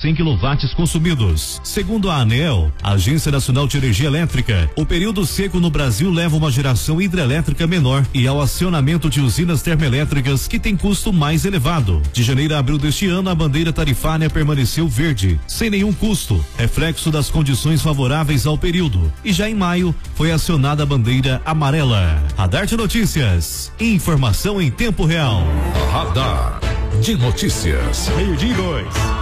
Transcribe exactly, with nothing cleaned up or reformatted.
cem quilowatt consumidos. Segundo a ANEEL, a Agência Nacional de Energia Elétrica, o período seco no Brasil leva uma geração hidrelétrica menor e ao acionamento de usinas termoelétricas que tem custo mais elevado. De janeiro a abril deste ano, a bandeira tarifária permaneceu verde, sem nenhum custo, reflexo das condições favoráveis ao período. E já em maio, foi acionada a bandeira amarela. Radar de Notícias. Informação em tempo real. Radar de Notícias. Meio-dia e dois.